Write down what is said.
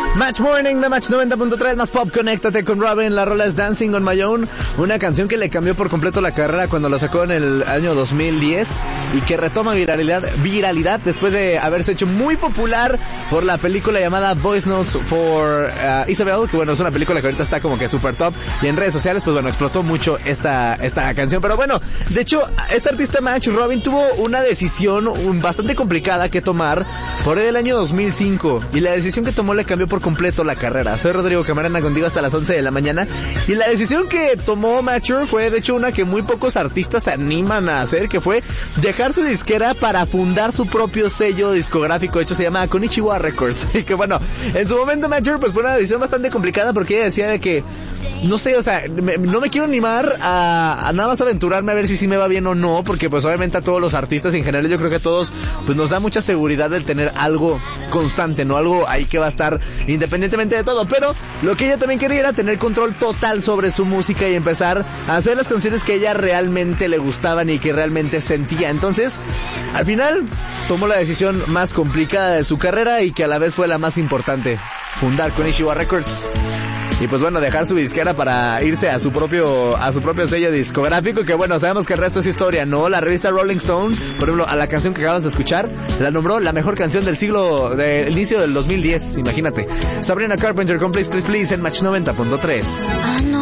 Match Morning de Match 90.3 más pop, conéctate con Robin. La rola es Dancing on My Own, una canción que le cambió por completo la carrera cuando la sacó en el año 2010 y que retoma viralidad después de haberse hecho muy popular por la película llamada Voice Notes for Isabel, que bueno, es una película que ahorita está como que super top, y en redes sociales pues bueno, explotó mucho esta canción. Pero bueno, de hecho, este artista Match, Robin, tuvo una decisión bastante complicada que tomar por el año 2005, y la decisión que tomó le cambió por completo la carrera. Soy Rodrigo Camarena contigo hasta las 11 de la mañana, y la decisión que tomó Mature fue de hecho una que muy pocos artistas se animan a hacer, que fue dejar su disquera para fundar su propio sello discográfico. De hecho se llama Konichiwa Records, y que bueno, en su momento Mature pues fue una decisión bastante complicada, porque ella decía de que no sé, o sea, no me quiero animar a nada más aventurarme a ver si sí me va bien o no, porque pues obviamente a todos los artistas en general, yo creo que a todos pues nos da mucha seguridad el tener algo constante, no algo ahí que va a estar independientemente de todo. Pero lo que ella también quería era tener control total sobre su música y empezar a hacer las canciones que a ella realmente le gustaban y que realmente sentía. Entonces, al final tomó la decisión más complicada de su carrera y que a la vez fue la más importante: fundar Konichiwa Records. Y pues bueno, dejar su disquera para irse a su propio sello discográfico, que bueno, sabemos que el resto es historia, ¿no? La revista Rolling Stone, por ejemplo, a la canción que acabas de escuchar, la nombró la mejor canción del siglo, del inicio del 2010, imagínate. Sabrina Carpenter con Please Please Please en Match 90.3.